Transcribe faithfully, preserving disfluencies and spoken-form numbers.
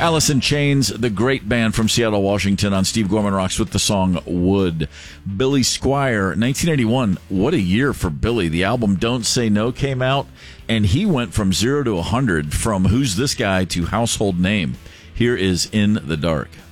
Alice in Chains, the great band from Seattle, Washington, on Steve Gorman Rocks with the song Wood. Billy Squier, nineteen eighty-one. What a year for Billy. The album Don't Say No came out, and he went from zero to one hundred, from Who's This Guy to household name. Here is In the Dark.